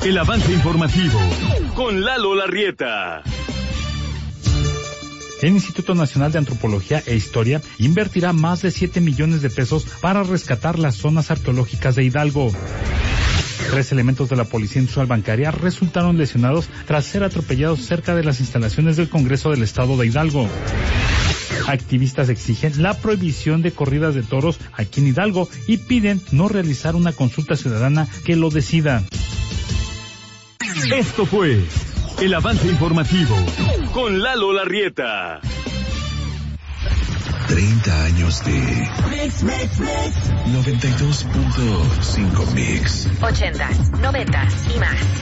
El avance informativo con Lalo Larrieta. El Instituto Nacional de Antropología e Historia invertirá más de 7 millones de pesos para rescatar las zonas arqueológicas de Hidalgo. 3 elementos de la Policía Industrial Bancaria resultaron lesionados tras ser atropellados cerca de las instalaciones del Congreso del Estado de Hidalgo. Activistas exigen la prohibición de corridas de toros aquí en Hidalgo y piden no realizar una consulta ciudadana que lo decida. Esto fue el avance informativo con Lalo Larrieta. 30 años de 92.5 Mix. 80s, 90s y más.